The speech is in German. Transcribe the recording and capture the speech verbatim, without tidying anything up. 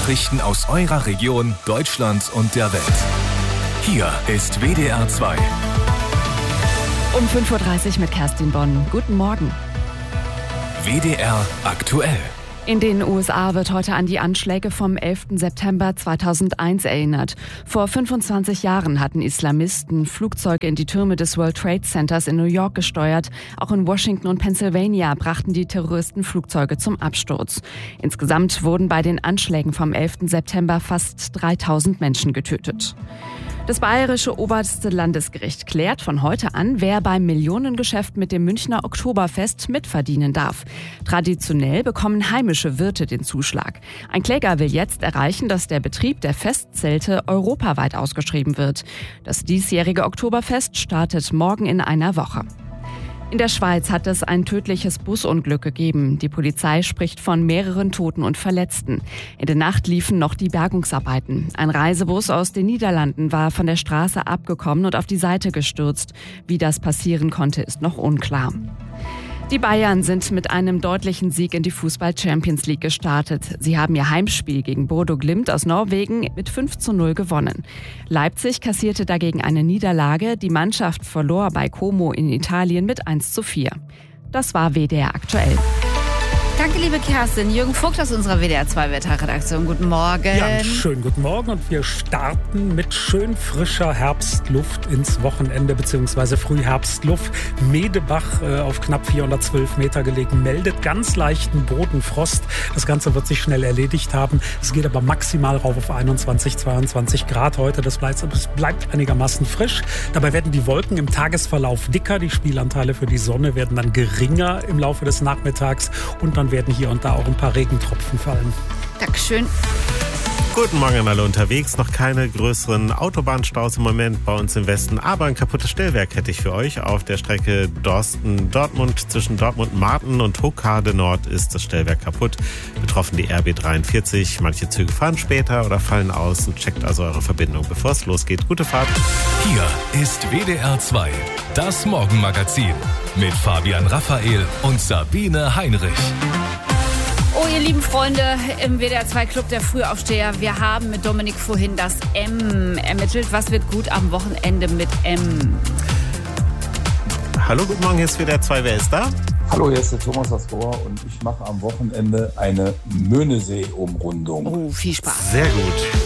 Nachrichten aus eurer Region, Deutschland und der Welt. Hier ist W D R zwei. Um fünf Uhr dreißig mit Kerstin Bonn. Guten Morgen. W D R aktuell. In den U S A wird heute an die Anschläge vom elften September zweitausendeins erinnert. Vor fünfundzwanzig Jahren hatten Islamisten Flugzeuge in die Türme des World Trade Centers in New York gesteuert. Auch in Washington und Pennsylvania brachten die Terroristen Flugzeuge zum Absturz. Insgesamt wurden bei den Anschlägen vom elften September fast dreitausend Menschen getötet. Das bayerische oberste Landesgericht klärt von heute an, wer beim Millionengeschäft mit dem Münchner Oktoberfest mitverdienen darf. Traditionell bekommen heimische Wirte den Zuschlag. Ein Kläger will jetzt erreichen, dass der Betrieb der Festzelte europaweit ausgeschrieben wird. Das diesjährige Oktoberfest startet morgen in einer Woche. In der Schweiz hat es ein tödliches Busunglück gegeben. Die Polizei spricht von mehreren Toten und Verletzten. In der Nacht liefen noch die Bergungsarbeiten. Ein Reisebus aus den Niederlanden war von der Straße abgekommen und auf die Seite gestürzt. Wie das passieren konnte, ist noch unklar. Die Bayern sind mit einem deutlichen Sieg in die Fußball-Champions League gestartet. Sie haben ihr Heimspiel gegen Bodo Glimt aus Norwegen mit fünf zu null gewonnen. Leipzig kassierte dagegen eine Niederlage. Die Mannschaft verlor bei Como in Italien mit eins zu vier. Das war W D R aktuell. Danke, liebe Kerstin. Jürgen Vogt aus unserer W D R zwei Wetterredaktion. Guten Morgen. Ja, schönen guten Morgen. Und wir starten mit schön frischer Herbstluft ins Wochenende, beziehungsweise Frühherbstluft. Medebach äh, auf knapp vierhundertzwölf Meter gelegen, meldet ganz leichten Bodenfrost. Das Ganze wird sich schnell erledigt haben. Es geht aber maximal rauf auf einundzwanzig, zweiundzwanzig Grad heute. Das bleibt, es bleibt einigermaßen frisch. Dabei werden die Wolken im Tagesverlauf dicker. Die Spielanteile für die Sonne werden dann geringer im Laufe des Nachmittags. Und dann werden hier und da auch ein paar Regentropfen fallen. Dankeschön. Guten Morgen an alle unterwegs. Noch keine größeren Autobahnstaus im Moment bei uns im Westen, aber ein kaputtes Stellwerk hätte ich für euch. Auf der Strecke Dorsten-Dortmund zwischen Dortmund-Marten und Hochkade Nord ist das Stellwerk kaputt. Betroffen die R B dreiundvierzig. Manche Züge fahren später oder fallen aus. Checkt also eure Verbindung, bevor es losgeht. Gute Fahrt. Hier ist W D R zwei, das Morgenmagazin mit Fabian Raphael und Sabine Heinrich. Oh, ihr lieben Freunde im W D R zwei Club der Frühaufsteher, wir haben mit Dominik vorhin das M ermittelt. Was wird gut am Wochenende mit M? Hallo, guten Morgen, hier ist W D R zwei. Wer ist da? Hallo, hier ist der Thomas aus Rohr und ich mache am Wochenende eine Möhnesee-Umrundung. Oh, viel Spaß. Sehr gut.